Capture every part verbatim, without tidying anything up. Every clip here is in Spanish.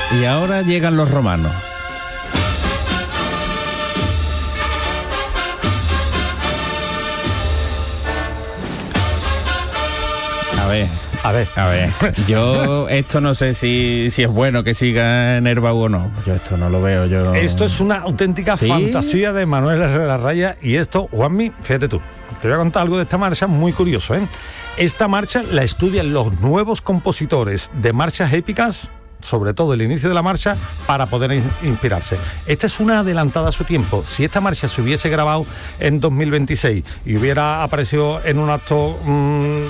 Y ahora llegan los romanos. A ver, a ver, a ver. Yo esto no sé si, si es bueno que siga en Herbau o no. Yo esto no lo veo. Yo. Esto es una auténtica ¿Sí? fantasía de Manuel Herrera Raya y esto, Juanmi, fíjate tú. Te voy a contar algo de esta marcha muy curioso, ¿eh? Esta marcha la estudian los nuevos compositores de marchas épicas, sobre todo el inicio de la marcha, para poder in- inspirarse. Esta es una adelantada a su tiempo. Si esta marcha se hubiese grabado en dos mil veintiséis y hubiera aparecido en un acto, mmm,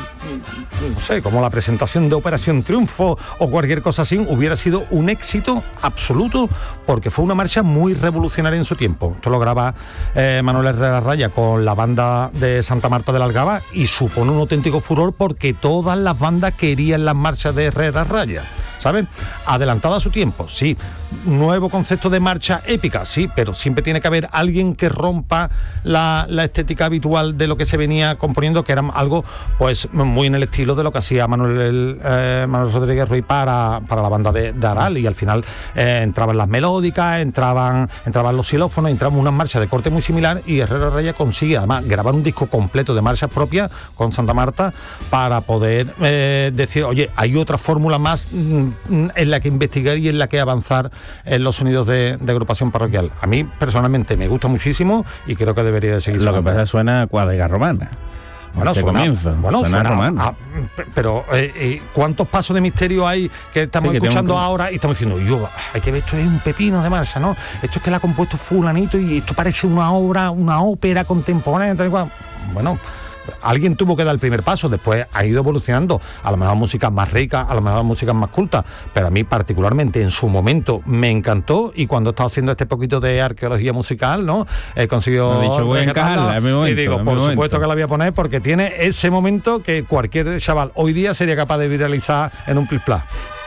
no sé, como la presentación de Operación Triunfo o cualquier cosa así, hubiera sido un éxito absoluto, porque fue una marcha muy revolucionaria en su tiempo. Esto lo graba eh, Manuel Herrera Raya con la banda de Santa Marta del Algaba y supone un auténtico furor porque todas las bandas querían las marchas de Herrera Raya. ¿Saben? Adelantada a su tiempo, sí. Nuevo concepto de marcha épica, sí, pero siempre tiene que haber alguien que rompa la, la estética habitual de lo que se venía componiendo, que era algo pues muy en el estilo de lo que hacía Manuel, el, eh, Manuel Rodríguez Ruiz para, para la banda de, de Aral, y al final eh, entraban las melódicas, entraban, entraban los xilófonos, entraban unas marchas de corte muy similar, y Herrera Raya consigue además grabar un disco completo de marchas propias con Santa Marta para poder eh, decir, oye, hay otra fórmula más mm, en la que investigar y en la que avanzar en los sonidos de, de agrupación parroquial. A mí personalmente me gusta muchísimo y creo que debería de seguir. Lo que pasa suena a cuadriga romana. Bueno, suena, comienzo, bueno, suena, suena romano. A, pero eh, eh, ¿cuántos pasos de misterio hay que estamos sí, que escuchando un... ahora y estamos diciendo, yo, hay que ver, esto es un pepino de marcha, ¿no? Esto es que la ha compuesto fulanito y esto parece una obra, una ópera contemporánea, tal y cual. Bueno, alguien tuvo que dar el primer paso, después ha ido evolucionando, a lo mejor músicas más ricas, a lo mejor músicas más cultas, pero a mí particularmente en su momento me encantó, y cuando he estado haciendo este poquito de arqueología musical, ¿no? He conseguido dicho, voy a encajarla, momento, y digo, por momento. supuesto que la voy a poner porque tiene ese momento que cualquier chaval hoy día sería capaz de viralizar en un plis plas.